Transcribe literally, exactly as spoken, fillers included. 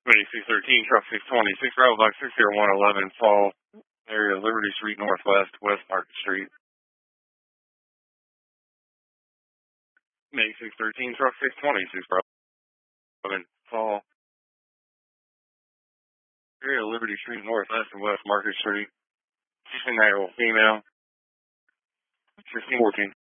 twenty-six thirteen, truck six twenty-six, route block six zero one eleven, Fall area, Liberty Street Northwest, West Market Street. twenty-six thirteen, truck six twenty-six, eleven, Fall area, Liberty Street Northwest and West Market Street. sixty-nine-year-old female, sixteen fourteen.